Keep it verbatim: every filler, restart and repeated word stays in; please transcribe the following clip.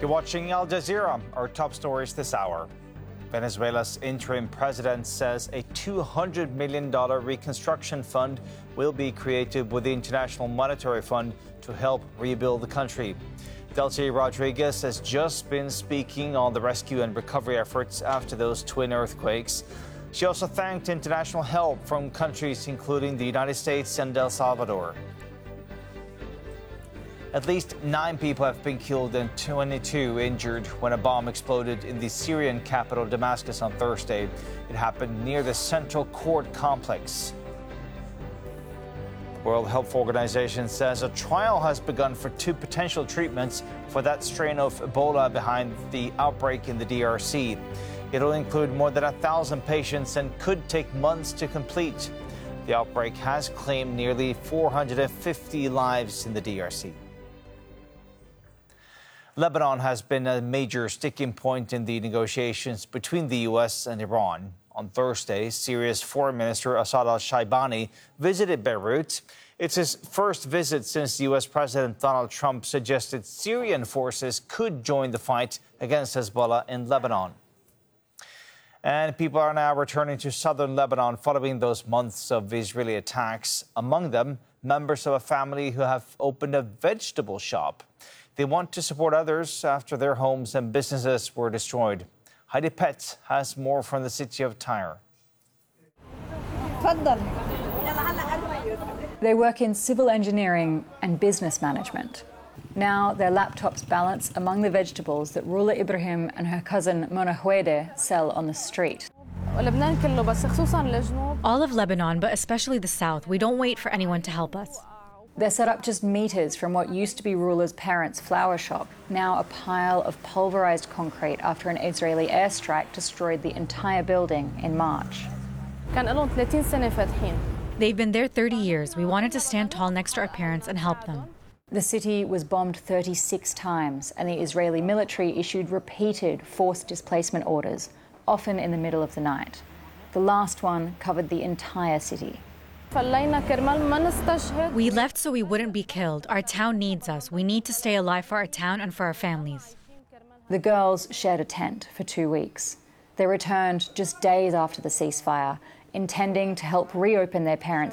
You're watching Al Jazeera. Our top stories this hour. Venezuela's interim president says a two hundred million dollars reconstruction fund will be created with the International Monetary Fund to help rebuild the country. Delcy Rodriguez has just been speaking on the rescue and recovery efforts after those twin earthquakes. She also thanked international help from countries including the United States and El Salvador. At least nine people have been killed and twenty-two injured when a bomb exploded in the Syrian capital Damascus on Thursday. It happened near the Central Court complex. The World Health Organization says a trial has begun for two potential treatments for that strain of Ebola behind the outbreak in the D R C. It'll include more than a thousand patients and could take months to complete. The outbreak has claimed nearly four hundred fifty lives in the D R C. Lebanon has been a major sticking point in the negotiations between the U S and Iran. On Thursday, Syria's Foreign Minister Assad al-Shaibani visited Beirut. It's his first visit since U S President Donald Trump suggested Syrian forces could join the fight against Hezbollah in Lebanon. And people are now returning to southern Lebanon following those months of Israeli attacks. Among them, members of a family who have opened a vegetable shop. They want to support others after their homes and businesses were destroyed. Heidi Pett has more from the city of Tyre. They work in civil engineering and business management. Now their laptops balance among the vegetables that Rula Ibrahim and her cousin Mona Houede sell on the street. All of Lebanon, but especially the south, we don't wait for anyone to help us. They're set up just meters from what used to be Rula's parents' flower shop, now a pile of pulverized concrete after an Israeli airstrike destroyed the entire building in March. They've been there thirty years. We wanted to stand tall next to our parents and help them. The city was bombed thirty-six times, and the Israeli military issued repeated forced displacement orders, often in the middle of the night. The last one covered the entire city. We left so we wouldn't be killed. Our town needs us. We need to stay alive for our town and for our families. The girls shared a tent for two weeks. They returned just days after the ceasefire, intending to help reopen their parents'